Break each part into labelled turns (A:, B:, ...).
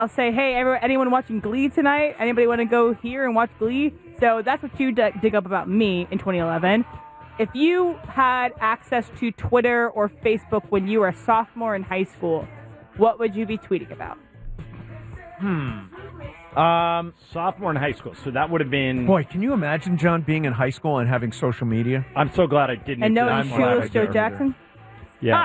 A: I'll say, hey, anyone watching Glee tonight? Anybody want to go here and watch Glee? So that's what you dig up about me in 2011. If you had access to Twitter or Facebook when you were a sophomore in high school, what would you be tweeting about?
B: Sophomore in high school. So that would have been...
C: Boy, can you imagine, John, being in high school and having social media?
B: I'm so glad I didn't.
A: And knowing Shoeless Joe Jackson?
B: Yeah.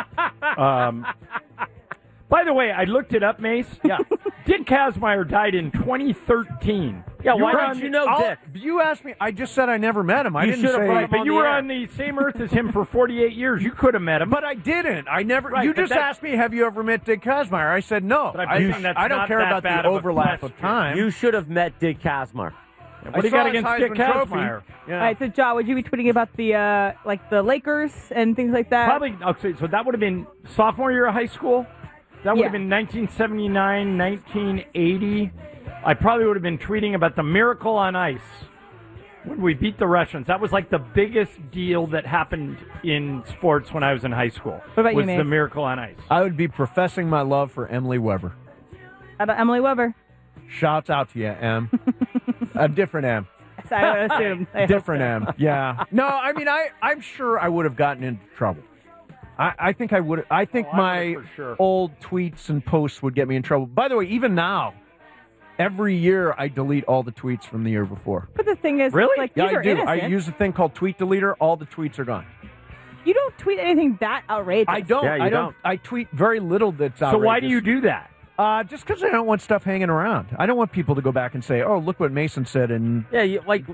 B: By the way, I looked it up, Mace.
C: Yeah.
B: Dick Kazmaier died in 2013.
D: Yeah, why didn't you know Dick?
C: You asked me. I just said I never met him. I didn't say...
B: Right, but you were on the same earth as him for 48 years. You could have met him.
C: But I didn't. I never...
B: Right,
C: you just asked me, have you ever met Dick Kazmaier? I said no.
B: But
C: I don't care about the overlap of time.
D: You should have met Dick Kazmaier.
B: What do you got against Dick Kazmaier?
A: Yeah. All right, so, John, would you be tweeting about the Lakers and things like that?
B: Probably. Okay, so that would have been sophomore year of high school. That would have been 1979, 1980. I probably would have been tweeting about the Miracle on Ice when we beat the Russians. That was like the biggest deal that happened in sports when I was in high school.
A: What about
B: was
A: you,
B: the Miracle on Ice.
C: I would be professing my love for Emily Weber.
A: How about Emily Weber?
C: Shouts out to you, Em. A different M.
A: I would assume.
C: Different M. Yeah. No, I mean, I'm sure I would have gotten into trouble. I think I would. I think my old tweets and posts would get me in trouble. By the way, even now, every year I delete all the tweets from the year before.
A: But the thing is,
B: really?
A: like,
C: Yeah,
A: these
C: I
A: are
C: do.
A: innocent.
C: I use a thing called Tweet Deleter. All the tweets are gone.
A: You don't tweet anything that outrageous.
C: I don't.
D: Yeah, you don't.
C: I tweet very little that's outrageous.
B: So why do you do that?
C: Just because I don't want stuff hanging around. I don't want people to go back and say, "Oh, look what Mason said." And
D: like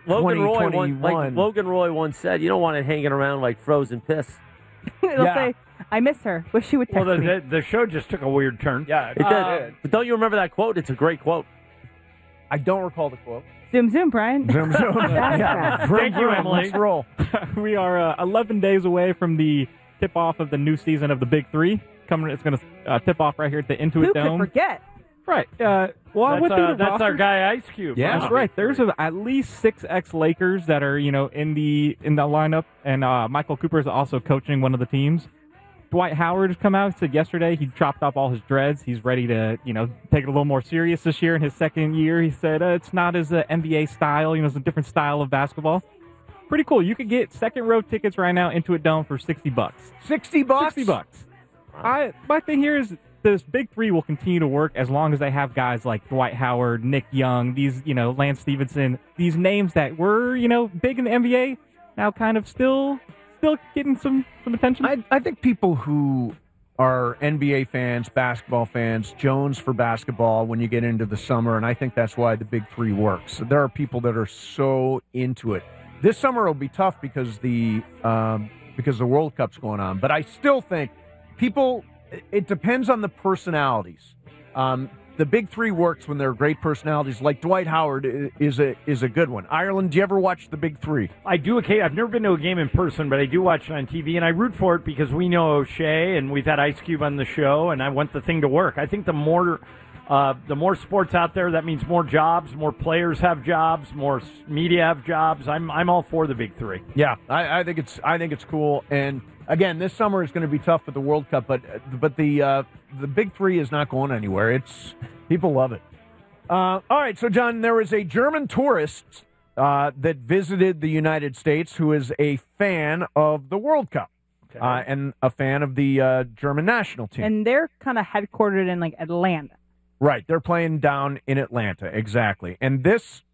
D: Logan Roy once said, you don't want it hanging around like frozen piss.
A: It'll say, I miss her. Wish she would text me.
B: The show just took a weird turn.
C: Yeah,
D: it did. But don't you remember that quote? It's a great quote.
C: I don't recall the quote.
A: Zoom, zoom, Brian.
C: Zoom, zoom. Yeah.
B: Thank you, Emily.
C: Let's roll.
E: We are 11 days away from the tip-off of the new season of the Big Three. It's going to tip off right here at the Intuit
A: Who
E: Dome.
A: could forget?
E: Right. Well, I went through the
B: that's
E: roster.
B: our guy Ice Cube.
C: Yeah.
E: That's right. There's at least 6 ex-Lakers that are, in the lineup, and Michael Cooper is also coaching one of the teams. Dwight Howard has come out, said yesterday he chopped off all his dreads. He's ready to, take it a little more serious this year in his second year. He said it's not his NBA style. It's a different style of basketball. Pretty cool. You could get second row tickets right now into Intuit Dome for $60.
C: $60?
E: $60. My thing here is this Big Three will continue to work as long as they have guys like Dwight Howard, Nick Young, these, Lance Stevenson, these names that were, big in the NBA, now kind of still getting some attention.
C: I think people who are NBA fans, basketball fans, Jones for basketball when you get into the summer, and I think that's why the Big Three works. There are people that are so into it. This summer will be tough because the World Cup's going on, but I still think people, it depends on the personalities. The Big Three works when they're great personalities. Like Dwight Howard is a good one. Ireland, do you ever watch the Big Three?
B: I do. Okay, I've never been to a game in person, but I do watch it on TV, and I root for it because we know O'Shea, and we've had Ice Cube on the show, and I want the thing to work. I think the more sports out there, that means more jobs, more players have jobs, more media have jobs. I'm all for the Big Three.
C: Yeah, I think it's cool. And again, this summer is going to be tough with the World Cup, but the Big Three is not going anywhere. People love it. All right, so John, there was a German tourist that visited the United States who is a fan of the World Cup. Okay. And a fan of the German national team.
A: And they're kind of headquartered in Atlanta.
C: Right, they're playing down in Atlanta, exactly. And this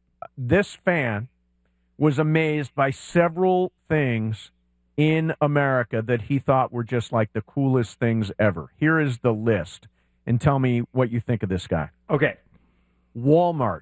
C: fan was amazed by several things in America that he thought were just like the coolest things ever. Here is the list, and tell me what you think of this guy.
B: Okay.
C: Walmart.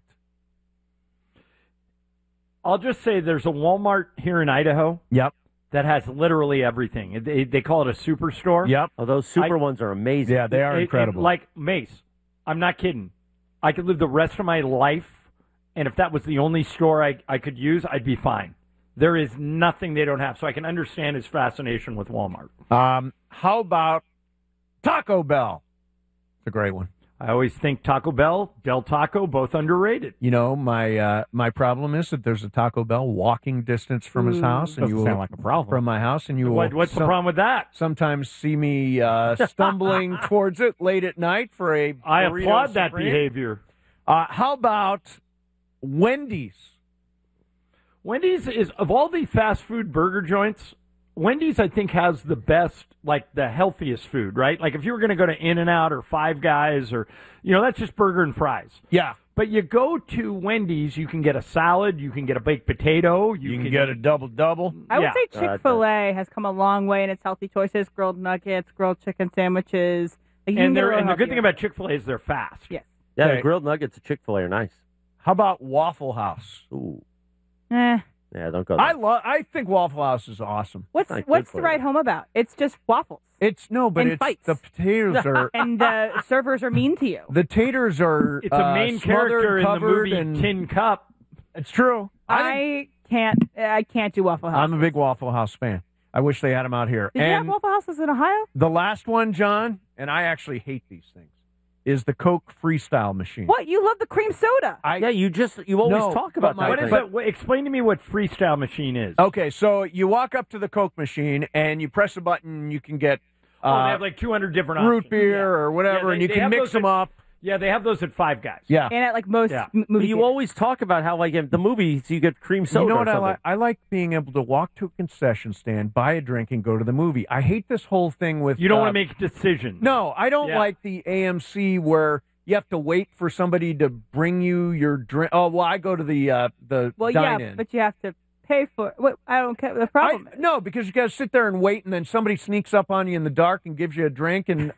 B: I'll just say there's a Walmart here in Idaho.
C: Yep.
B: That has literally everything. They call it a superstore.
C: Yep.
D: Oh, those super ones are amazing.
C: Yeah, they are incredible.
B: Like Mace. I'm not kidding. I could live the rest of my life, and if that was the only store I could use, I'd be fine. There is nothing they don't have, so I can understand his fascination with Walmart.
C: How about Taco Bell? It's a great one.
B: I always think Taco Bell, Del Taco, both underrated.
C: You know, my problem is that there's a Taco Bell walking distance from his house, and
E: Doesn't sound like a problem.
C: from my house, and you
B: What's the problem with that?
C: sometimes see me stumbling towards it late at night for a
B: I
C: burrito
B: applaud that
C: supreme.
B: behavior.
C: How about Wendy's?
B: Wendy's is, of all the fast food burger joints, Wendy's, I think, has the best, like the healthiest food, right? Like if you were going to go to In-N-Out or Five Guys or, that's just burger and fries.
C: Yeah.
B: But you go to Wendy's, you can get a salad, you can get a baked potato,
C: You can get a double-double.
A: I would
B: Yeah.
A: say Chick-fil-A has come a long way in its healthy choices: grilled nuggets, grilled chicken sandwiches. Like, you can
B: And,
A: get a little
B: the good thing
A: healthier.
B: about Chick-fil-A is they're fast.
A: Yes.
D: Yeah,
C: Okay.
D: the grilled nuggets at Chick-fil-A are nice.
C: How about Waffle House?
D: Ooh.
A: Eh.
D: Yeah, don't go there.
C: I think Waffle House is awesome.
A: What's
D: not good
A: what's
D: for
A: the
D: you.
A: ride home about? It's just waffles,
C: But
A: And
C: it's
A: fights.
C: the potatoes are
A: and the servers are mean to you.
C: the taters are.
B: It's a main character in the
C: covered,
B: movie
C: and
B: Tin Cup.
C: It's true. I
A: can't do Waffle House.
C: I'm a big Waffle House fan. I wish they had them out here.
A: Did you have
C: And
A: Waffle Houses in Ohio?
C: the last one, John, and I actually hate these things, is the Coke Freestyle machine.
A: What? You love the cream soda?
D: Yeah, you always
C: No,
D: talk
C: but
D: about
C: my-
D: that.
B: What is
D: thing.
B: it? Explain to me what Freestyle Machine is.
C: Okay, so you walk up to the Coke machine and you press a button. You can get
B: they have like 200 different
C: root
B: options.
C: beer
B: Yeah.
C: or whatever,
B: Yeah,
C: and you
B: they
C: can
B: have
C: mix
B: those
C: them
B: at-
C: up.
B: Yeah, they have those at Five Guys.
C: Yeah.
A: And at like most
B: Yeah.
A: movie
D: But you
A: theaters.
D: always talk about how, like, in the movies, you get cream soda.
C: You know what
D: or
C: I
D: something.
C: like? I like being able to walk to a concession stand, buy a drink, and go to the movie. I hate this whole thing with
B: You don't want to make decisions.
C: No, I don't
B: Yeah.
C: like the AMC where you have to wait for somebody to bring you your drink. Oh well, I go to the
A: Well,
C: dine-in.
A: yeah, but you have to pay for it. What? I don't care. The problem is.
C: No, because you got to sit there and wait, and then somebody sneaks up on you in the dark and gives you a drink. And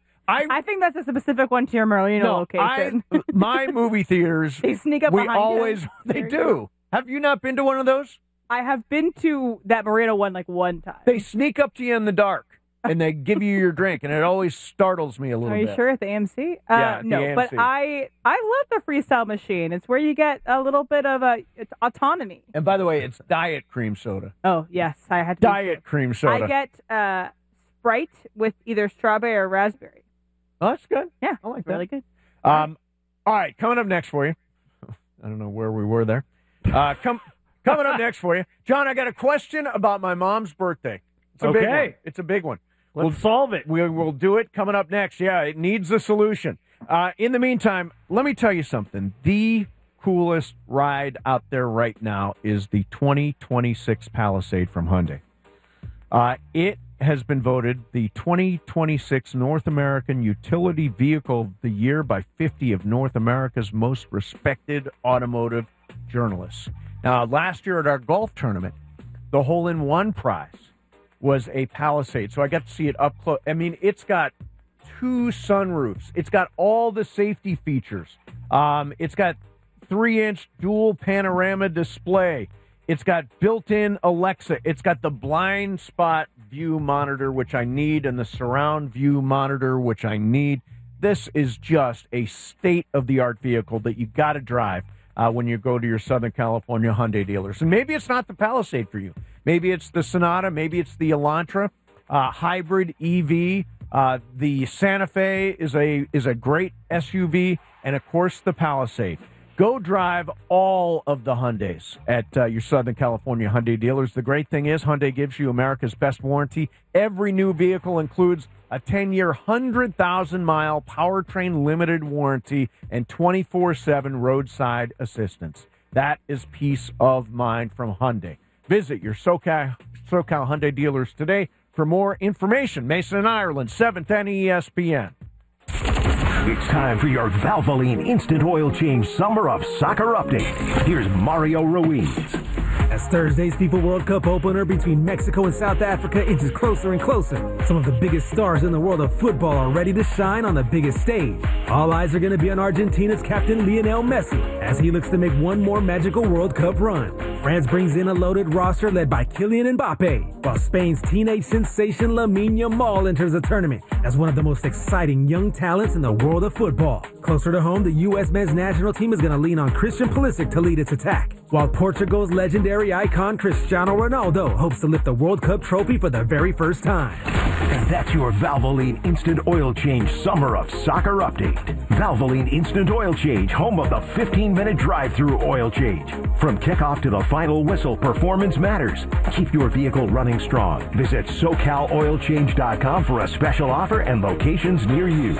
A: I think that's a specific one to your Merlino location.
C: my movie theaters,
A: They sneak up
C: we
A: behind you.
C: always they
A: Very
C: do.
A: cool.
C: Have you not been to one of those?
A: I have been to that Marino one like one time.
C: They sneak up to you in the dark and they give you your drink, and it always startles me a little
A: Are you
C: bit.
A: sure at the AMC?
C: Yeah, at the
A: no, but
C: AMC.
A: I love the freestyle machine. It's where you get a little bit of it's autonomy.
C: And by the way, it's diet cream soda.
A: Oh yes, I had to
C: Diet cream soda.
A: I get Sprite with either strawberry or raspberry.
C: Oh, that's good.
A: Yeah,
C: I like
A: it's really good.
C: All right, coming up next for you. I don't know where we were there. Coming up next for you, John. I got a question about my mom's birthday. It's a big
B: Okay.
C: one. It's a big one.
B: We'll solve it.
C: We will do it coming up next. Yeah, it needs a solution. In the meantime, let me tell you something. The coolest ride out there right now is the 2026 Palisade from Hyundai. It has been voted the 2026 North American Utility Vehicle of the Year by 50 of North America's most respected automotive journalists. Now, last year at our golf tournament, the hole-in-one prize was a Palisade, so I got to see it up close. I mean, it's got 2 sunroofs. It's got all the safety features. It's got 3-inch dual panorama display. It's got built-in Alexa. It's got the blind spot view monitor, which I need, and the surround view monitor, which I need. This is just a state-of-the-art vehicle that you got to drive when you go to your Southern California Hyundai dealers. And maybe it's not the Palisade for you. Maybe it's the Sonata. Maybe it's the Elantra hybrid EV. The Santa Fe is a great SUV, and of course the Palisade. Go drive all of the Hyundais at your Southern California Hyundai dealers. The great thing is Hyundai gives you America's best warranty. Every new vehicle includes a 10-year, 100,000-mile powertrain limited warranty and 24/7 roadside assistance. That is peace of mind from Hyundai. Visit your SoCal Hyundai dealers today for more information. Mason and Ireland, 710 ESPN.
F: It's time for your Valvoline Instant Oil Change Summer of Soccer update. Here's Mario Ruiz.
G: As Thursday's FIFA World Cup opener between Mexico and South Africa inches closer and closer, some of the biggest stars in the world of football are ready to shine on the biggest stage. All eyes are going to be on Argentina's captain Lionel Messi as he looks to make one more magical World Cup run. France brings in a loaded roster led by Kylian Mbappe, while Spain's teenage sensation Lamine Yamal enters the tournament as one of the most exciting young talents in the world of football. Closer to home, the U.S. men's national team is going to lean on Christian Pulisic to lead its attack, while Portugal's legendary icon Cristiano Ronaldo hopes to lift the World Cup trophy for the very first time.
F: And that's your Valvoline Instant Oil Change Summer of Soccer update. Valvoline Instant Oil Change, home of the 15-minute drive-through oil change. From kickoff to the final whistle, performance matters. Keep your vehicle running strong. Visit SoCalOilChange.com for a special offer and locations near you.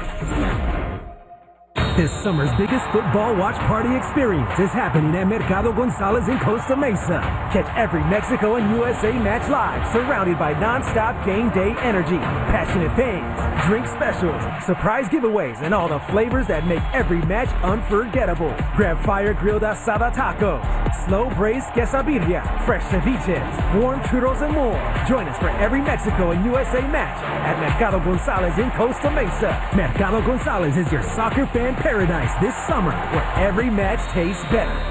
G: This summer's biggest football watch party experience is happening at Mercado Gonzalez in Costa Mesa. Catch every Mexico and USA match live, surrounded by non-stop game day energy, passionate fans, drink specials, surprise giveaways, and all the flavors that make every match unforgettable. Grab fire-grilled asada tacos, slow-braised quesadilla, fresh ceviches, warm churros, and more. Join us for every Mexico and USA match at Mercado Gonzalez in Costa Mesa. Mercado Gonzalez is your soccer fan paradise this summer, where every match tastes better.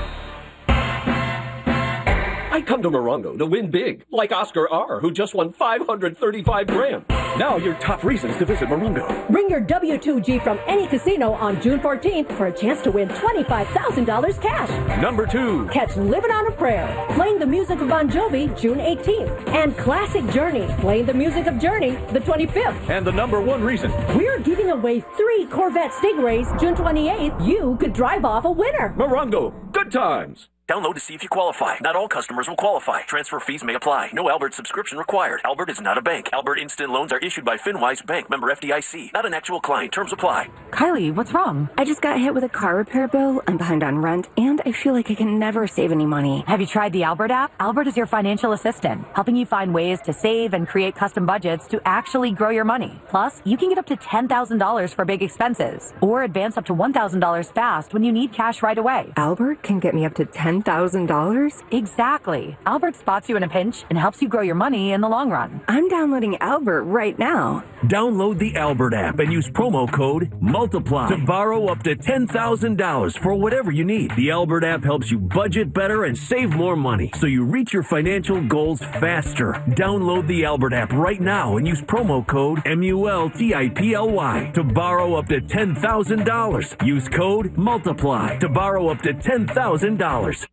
H: I come to Morongo to win big, like Oscar R., who just won $535 grand. Now your top reasons to visit Morongo.
I: Bring your W2G from any casino on June 14th for a chance to win $25,000 cash.
H: Number 2.
I: Catch Living on a Prayer, playing the music of Bon Jovi, June 18th. And Classic Journey, playing the music of Journey, the 25th.
H: And the number 1 reason.
I: We're giving away 3 Corvette Stingrays, June 28th. You could drive off a winner.
H: Morongo, good times.
J: Download to see if you qualify. Not all customers will qualify. Transfer fees may apply. No Albert subscription required. Albert is not a bank. Albert Instant Loans are issued by FinWise Bank, member FDIC. Not an actual client. Terms apply.
K: Kylie, what's wrong? I just got hit with a car repair bill. I'm behind on rent, and I feel like I can never save any money.
L: Have you tried the Albert app? Albert is your financial assistant, helping you find ways to save and create custom budgets to actually grow your money. Plus, you can get up to $10,000 for big expenses, or advance up to $1,000 fast when you need cash right away.
K: Albert can get me up to $10,000?
L: Exactly. Albert spots you in a pinch and helps you grow your money in the long run.
K: I'm downloading Albert right now.
M: Download the Albert app and use promo code MULTIPLY to borrow up to $10,000 for whatever you need. The Albert app helps you budget better and save more money, so you reach your financial goals faster. Download the Albert app right now and use promo code MULTIPLY to borrow up to $10,000. Use code MULTIPLY to borrow up to $10,000.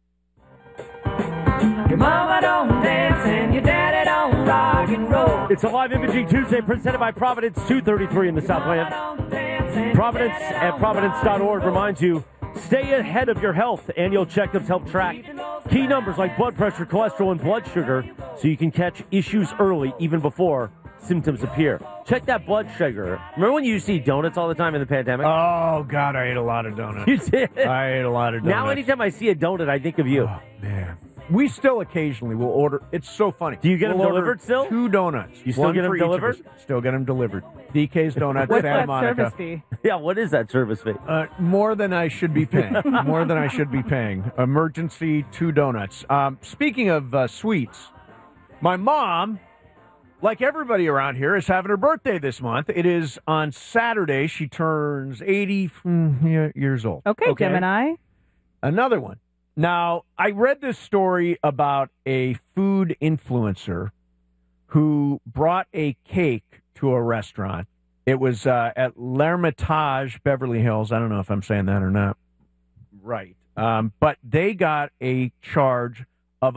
N: Your mama don't dance and your daddy don't rock and roll.
D: It's a live Imaging Tuesday presented by Providence 233 in the Southland. Providence at Providence.org reminds you, stay ahead of your health. Annual checkups help track key numbers like blood pressure, cholesterol, and blood sugar so you can catch issues early even before symptoms appear. Check that blood sugar. Remember when you used to eat donuts all the time in the pandemic?
C: Oh, God, I ate a lot of donuts.
D: You did?
C: I ate a lot of donuts.
D: Now anytime I see a donut, I think of you.
C: Oh, man. We still occasionally will order. It's so funny.
D: Do you get them delivered still?
C: 2 donuts.
D: You still get them delivered?
C: Still get them delivered. DK's Donuts,
A: What's
C: Santa
A: that
C: Monica.
A: service fee?
D: Yeah, what is that service fee?
C: More than I should be paying. More than I should be paying. Emergency 2 donuts. Speaking of sweets, my mom, like everybody around here, is having her birthday this month. It is on Saturday. She turns 80 years old.
A: Okay, Gemini.
C: Another one. Now, I read this story about a food influencer who brought a cake to a restaurant. It was at L'Hermitage, Beverly Hills. I don't know if I'm saying that or not. Right. But they got a charge of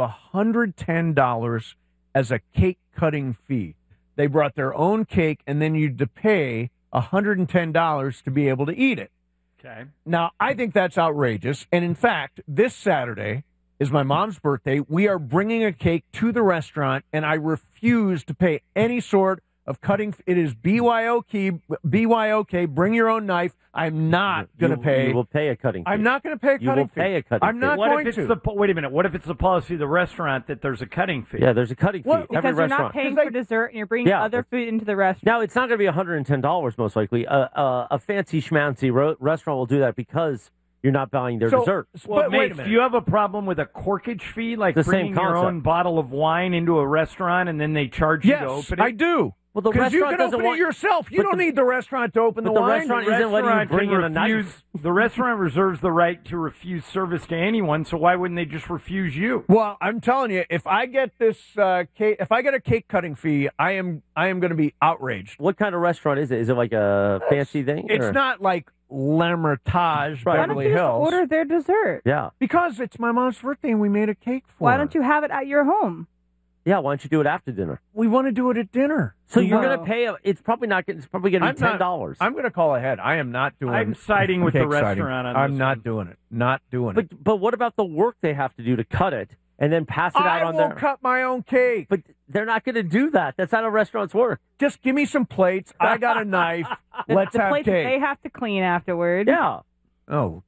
C: $110 as a cake cutting fee. They brought their own cake, and then you'd to pay $110 to be able to eat it.
B: Okay.
C: Now, I think that's outrageous. And in fact, this Saturday is my mom's birthday. We are bringing a cake to the restaurant, and I refuse to pay any sort of cutting. It is BYOK, bring your own knife. I'm not going to pay.
D: You will pay a cutting fee.
C: I'm not going to pay a cutting fee.
D: You will pay a cutting fee.
C: I'm not going to.
B: Wait a minute. What if it's the policy of the restaurant that there's a cutting fee?
D: Yeah, there's a cutting fee.
A: Because
D: every
A: you're
D: restaurant.
A: not paying for dessert and you're bringing other food into the restaurant.
D: Now, it's not going to be $110 most likely. A fancy schmancy restaurant will do that because you're not buying their dessert.
B: Well, Mate, do you have a problem with a corkage fee, like
D: the
B: bringing
D: same
B: your own bottle of wine into a restaurant and then they charge you to open it?
C: I do.
D: Well, the
C: Because you
D: restaurant
C: can
D: doesn't
C: open
D: want
C: it yourself. You don't need the restaurant to open the
D: the
C: wine.
D: restaurant isn't letting you bring in a knife.
B: The restaurant reserves the right to refuse service to anyone, so why wouldn't they just refuse you?
C: Well, I'm telling you, if I get this cake, if I get a cake cutting fee, I am going to be outraged.
D: What kind of restaurant is it? Is it like a fancy thing?
C: It's
D: or?
C: not like L'Hermitage,
D: Right.
A: Why don't
C: Beverly
A: you just
C: Hills.
A: order their dessert?
D: Yeah.
C: Because it's my mom's birthday and we made a cake for
A: Why
C: her.
A: don't you have it at your home?
D: Yeah, why don't you do it after dinner?
C: We want to do it at dinner.
D: So you're
A: No.
D: going to pay, it's probably not, it's probably going to be $10.
C: I'm going to call ahead. I am not doing
B: I'm siding with the
C: cake sighting.
B: restaurant on
C: I'm
B: this
C: not
B: one.
C: doing it. Not doing it.
D: But what about the work they have to do to cut it and then pass it out
C: I
D: on
C: will
D: their...
C: cut my own cake.
D: But they're not going to do that. That's how restaurants work.
C: Just give me some plates. I got a knife. Let's
A: the
C: have
A: plates that
C: cake.
A: they have to clean afterward.
D: Yeah.
C: Oh,